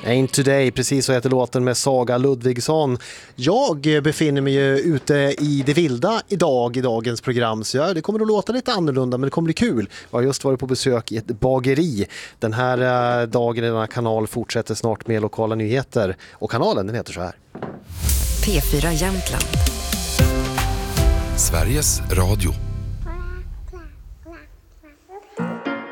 Ain't Today, precis så heter låten med Saga Ludvigsson. Jag befinner mig ju ute i det vilda i dagens program, så det kommer att låta lite annorlunda, men det kommer bli kul. Jag har just varit på besök i ett bageri. Den här dagen i denna kanal fortsätter snart med lokala nyheter, och kanalen den heter så här. P4 Jämtland. Sveriges Radio.